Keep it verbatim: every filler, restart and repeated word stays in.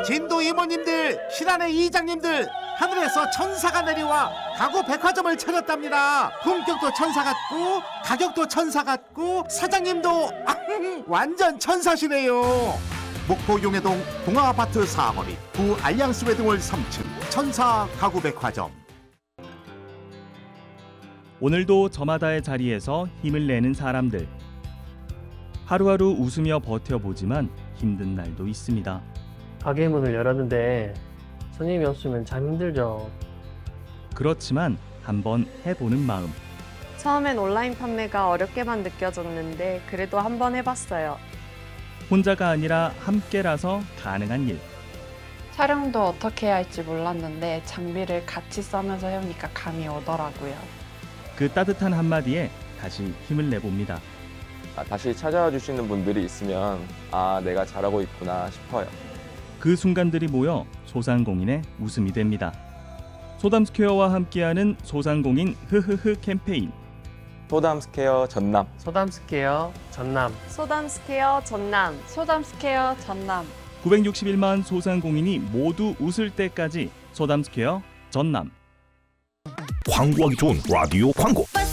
진도 이모님들, 신안의 이장님들, 하늘에서 천사가 내려와 가구 백화점을 차렸답니다. 품격도 천사 같고 가격도 천사 같고 사장님도 완전 천사시네요. 목포 용해동 동아아파트 사거리 구 알lian스 웨딩홀 삼 층 천사 가구 백화점. 오늘도 저마다의 자리에서 힘을 내는 사람들. 하루하루 웃으며 버텨보지만 힘든 날도 있습니다. 가게 문을 열었는데 손님이 없으면 참 힘들죠. 그렇지만 한번 해보는 마음. 처음엔 온라인 판매가 어렵게만 느껴졌는데 그래도 한번 해봤어요. 혼자가 아니라 함께라서 가능한 일. 촬영도 어떻게 해야 할지 몰랐는데 장비를 같이 써면서 해오니까 감이 오더라고요. 그 따뜻한 한마디에 다시 힘을 내봅니다. 아, 다시 찾아와 주시는 분들이 있으면 아, 내가 잘하고 있구나 싶어요. 그 순간들이 모여 소상공인의 웃음이 됩니다. 소담스퀘어와 함께하는 소상공인 흐흐흐 캠페인. 소담스퀘어 전남. 소담스퀘어 전남. 소담스퀘어 전남. 소담스퀘어 전남. 구백육십일만 소상공인이 모두 웃을 때까지 소담스퀘어 전남. 광고하기 좋은 라디오 광고.